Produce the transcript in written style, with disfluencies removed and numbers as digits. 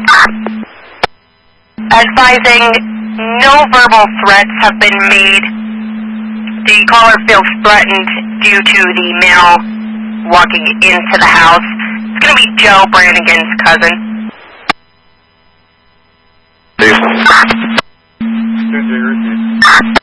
Advising no verbal threats have been made. The caller feels threatened due to the male walking into the house. It's going to be Joe Brannigan's cousin.